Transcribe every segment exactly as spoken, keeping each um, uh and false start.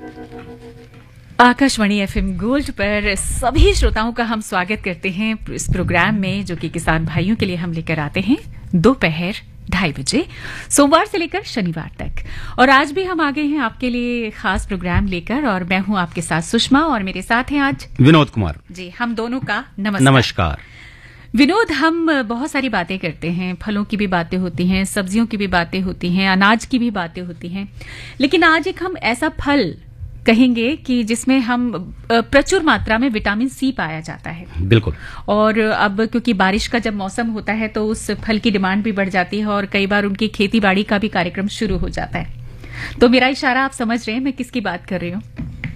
Akashvani FM gold पर सभी श्रोताओं का हम स्वागत करते हैं इस प्रोग्राम में, जो कि किसान भाइयों के लिए हम लेकर आते हैं दोपहर ढाई बजे सोमवार से लेकर शनिवार तक। और आज भी हम आ गए हैं आपके लिए खास प्रोग्राम लेकर, और मैं हूं आपके साथ सुषमा, और मेरे साथ हैं आज विनोद कुमार जी। हम दोनों का नमस्कार। नमस्कार विनोद, हम बहुत सारी बातें करते हैं, फलों की भी बातें होती हैं, सब्जियों की भी बातें होती हैं, अनाज की भी बातें होती हैं, लेकिन आज एक हम ऐसा फल कहेंगे कि जिसमें हम प्रचुर मात्रा में विटामिन सी पाया जाता है। बिल्कुल। और अब क्योंकि बारिश का जब मौसम होता है तो उस फल की डिमांड भी बढ़ जाती है, और कई बार उनकी खेती बाड़ी का भी कार्यक्रम शुरू हो जाता है। तो मेरा इशारा आप समझ रहे हैं मैं किसकी बात कर रही हूँ?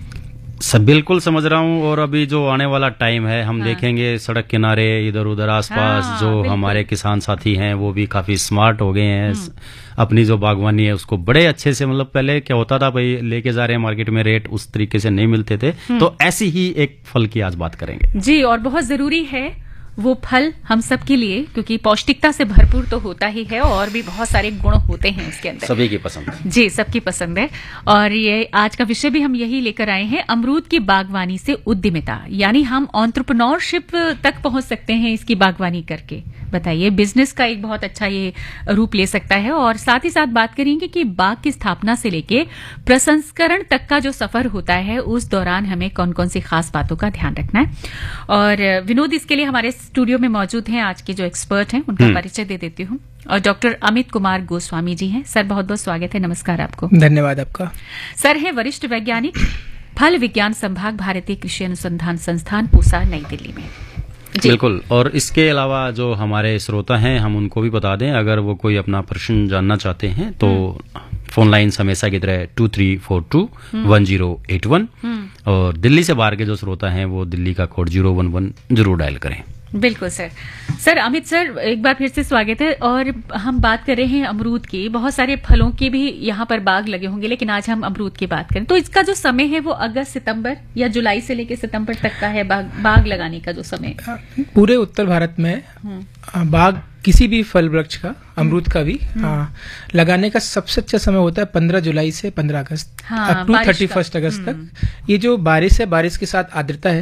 सब बिल्कुल समझ रहा हूँ। और अभी जो आने वाला टाइम है, हम हाँ। देखेंगे सड़क किनारे इधर उधर आसपास हाँ, जो बिल्कुल। हमारे किसान साथी हैं वो भी काफी स्मार्ट हो गए हैं। अपनी जो बागवानी है उसको बड़े अच्छे से, मतलब पहले क्या होता था भाई, लेके जा रहे हैं मार्केट में, रेट उस तरीके से नहीं मिलते थे। तो ऐसी ही एक फल की आज बात करेंगे जी। और बहुत जरूरी है वो फल हम सब के लिए, क्योंकि पौष्टिकता से भरपूर तो होता ही है और भी बहुत सारे गुण होते हैं उसके अंदर। सभी की पसंद जी, सबकी पसंद है। और ये आज का विषय भी हम यही लेकर आए हैं, अमरूद की बागवानी से उद्यमिता, यानी हम एंटरप्रेन्योरशिप तक पहुंच सकते हैं इसकी बागवानी करके। बताइए, बिजनेस का एक बहुत अच्छा ये रूप ले सकता है। और साथ ही साथ बात करेंगे कि बाग की स्थापना से लेके प्रसंस्करण तक का जो सफर होता है उस दौरान हमें कौन कौन सी खास बातों का ध्यान रखना है। और विनोद, इसके लिए हमारे स्टूडियो में मौजूद हैं आज के जो एक्सपर्ट हैं, उनका परिचय दे देती हूँ। और डॉक्टर अमित कुमार गोस्वामी जी हैं। सर, बहुत बहुत स्वागत है। नमस्कार आपको। धन्यवाद आपका। सर है वरिष्ठ वैज्ञानिक, फल विज्ञान संभाग, भारतीय कृषि अनुसंधान संस्थान, पूसा, नई दिल्ली में। बिल्कुल। और इसके अलावा जो हमारे श्रोता हैं, हम उनको भी बता दें, अगर वो कोई अपना प्रश्न जानना चाहते हैं तो फोन लाइन हमेशा की तरह to three four to one zero eight one, और दिल्ली से बाहर के जो श्रोता हैं वो दिल्ली का कोड जीरो वन वन जरूर डायल करें। बिल्कुल सर। सर अमित सर, एक बार फिर से स्वागत है। और हम बात कर रहे हैं अमरूद की, बहुत सारे फलों के भी यहाँ पर बाग लगे होंगे, लेकिन आज हम अमरूद की बात करें तो इसका जो समय है वो अगस्त सितंबर या जुलाई से लेकर सितंबर तक का है, बाग बाग लगाने का जो समय। पूरे उत्तर भारत में बाग किसी भी फल वृक्ष का, अमरूद का भी हाँ, लगाने का सबसे अच्छा समय होता है पंद्रह जुलाई से पंद्रह अगस्त, हाँ, अप टू थर्टी फर्स्ट अगस्त तक। ये जो बारिश है, बारिश के साथ आर्द्रता है,